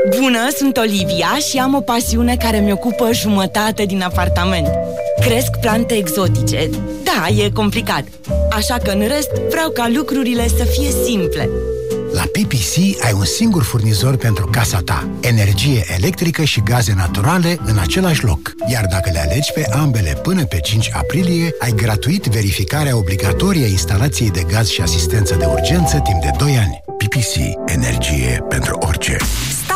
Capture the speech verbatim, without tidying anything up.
Bună, sunt Olivia și am o pasiune care mi-ocupă jumătate din apartament. Cresc plante exotice. Da, e complicat. Așa că în rest vreau ca lucrurile să fie simple. La P P C ai un singur furnizor pentru casa ta. Energie electrică și gaze naturale în același loc. Iar dacă le alegi pe ambele până pe cinci aprilie, ai gratuit verificarea obligatorie a instalației de gaz și asistență de urgență timp de doi ani. P P C. Energie pentru orice.